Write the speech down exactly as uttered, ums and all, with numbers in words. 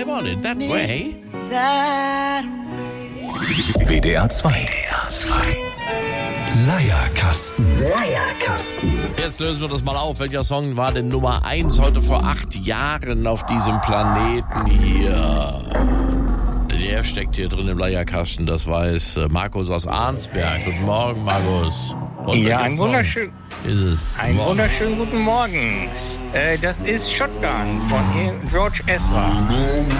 I want it that way. W D R zwei. W D R zwei. Leierkasten. Leierkasten. Jetzt lösen wir das mal auf. Welcher Song war denn Nummer eins heute vor acht Jahren auf diesem Planeten hier? Der steckt hier drin im Leierkasten, das weiß Markus aus Arnsberg. Guten Morgen, Markus. Und ja, ein wunderschön, ist es. Einen wunderschönen guten Morgen. Äh, das ist Shotgun von George Ezra.